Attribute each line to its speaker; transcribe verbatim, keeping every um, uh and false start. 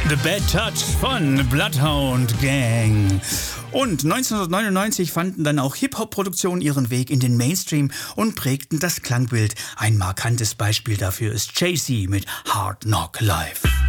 Speaker 1: The Bad Touch von Bloodhound Gang. Und neunzehnhundertneunundneunzig fanden dann auch Hip-Hop-Produktionen ihren Weg in den Mainstream und prägten das Klangbild. Ein markantes Beispiel dafür ist Jay-Z mit Hard Knock Life.